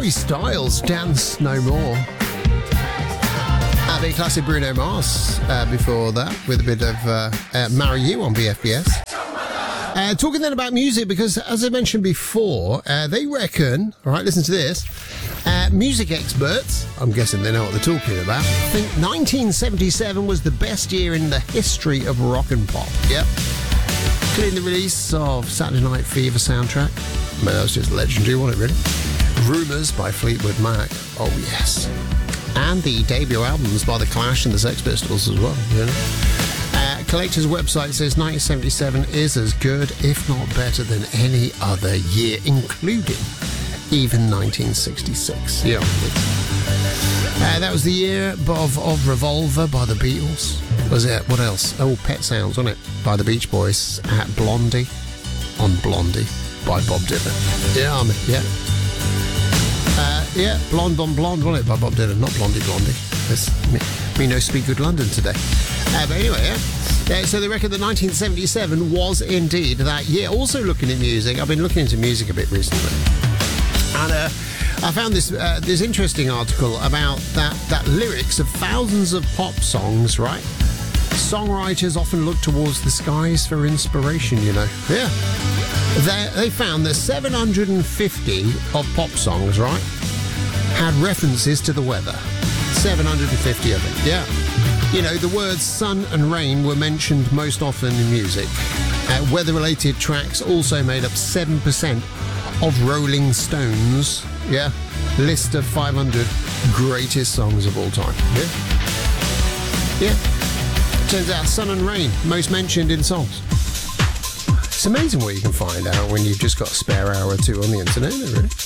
Harry Styles, Dance No More. A bit classic Bruno Mars before that, with a bit of Marry You on BFBS. Talking then about music, because as I mentioned before, they reckon, all right, listen to this, music experts, I'm guessing they know what they're talking about, think 1977 was the best year in the history of rock and pop. Yep. Including the release of Saturday Night Fever soundtrack. I mean, that was just legendary, wasn't it, really? Rumours by Fleetwood Mac. Oh, yes. And the debut albums by The Clash and the Sex Pistols as well, you know. Collector's website says 1977 is as good, if not better, than any other year, including even 1966. Yeah. That was the year of Revolver by the Beatles. Was it? What else? Oh, Pet Sounds, wasn't it? By the Beach Boys. Blondie on Blondie by Bob Dylan. Yeah, I mean, yeah. Yeah, Blonde on Blonde, wasn't it? By Bob Dylan, not Blondie Blondie. That's me no speak good London today. But anyway, yeah. So they reckon that 1977 was indeed that year. Also looking at music, I've been looking into music a bit recently. And I found this interesting article about that lyrics of thousands of pop songs, right? Songwriters often look towards the skies for inspiration, you know. Yeah. They found that 750 of pop songs, right, had references to the weather. 750 of it, yeah. You know, the words sun and rain were mentioned most often in music. Weather-related tracks also made up 7% of Rolling Stones, yeah, list of 500 greatest songs of all time. Yeah. Yeah. Turns out sun and rain, most mentioned in songs. It's amazing what you can find out when you've just got a spare hour or two on the internet, isn't it, really?